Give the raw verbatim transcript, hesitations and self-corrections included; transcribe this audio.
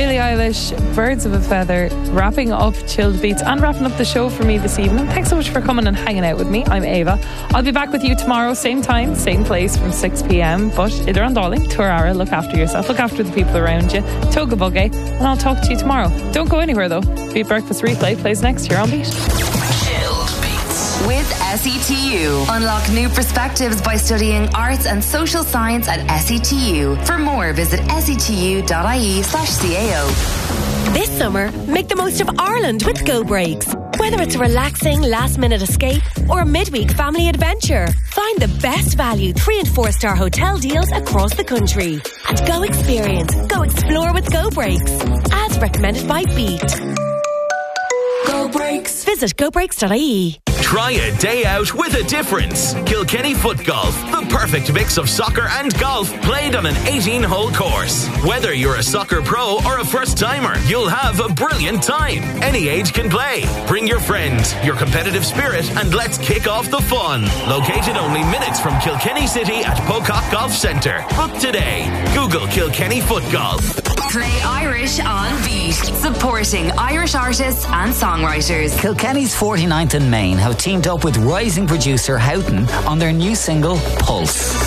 Billie Eilish, Birds of a Feather, wrapping up Chilled Beats and wrapping up the show for me this evening. Thanks so much for coming and hanging out with me. I'm Ava. I'll be back with you tomorrow, same time, same place from six p.m. But either on Darling, Tuarara, look after yourself, look after the people around you. Toga Buggy, and I'll talk to you tomorrow. Don't go anywhere though. Beat Breakfast Replay plays next here on Beat. With S E T U. Unlock new perspectives by studying arts and social science at S E T U. For more, visit setu.ie slash CAO. This summer, make the most of Ireland with Go Breaks. Whether it's a relaxing last-minute escape or a midweek family adventure, find the best value three and four star hotel deals across the country. And go experience, go explore with Go Breaks. As recommended by Beat. Go Breaks. Visit go breaks dot I E. Try a day out with a difference. Kilkenny Foot Golf, the perfect mix of soccer and golf played on an eighteen-hole course. Whether you're a soccer pro or a first-timer, you'll have a brilliant time. Any age can play. Bring your friends, your competitive spirit, and let's kick off the fun. Located only minutes from Kilkenny City at Pocock Golf Centre. Book today. Google Kilkenny Foot Golf. Play Irish on Beat. Supporting Irish artists and songwriters. Kilkenny's forty-ninth and Main have teamed up with rising producer Houghton on their new single, Pulse.